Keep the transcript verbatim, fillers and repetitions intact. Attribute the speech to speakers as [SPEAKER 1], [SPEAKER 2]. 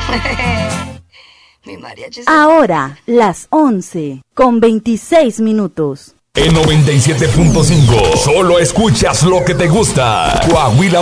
[SPEAKER 1] Mi mariachi.
[SPEAKER 2] Ahora, las once, con veintiséis minutos.
[SPEAKER 3] En noventa y siete punto cinco, solo escuchas lo que te gusta. Coahuila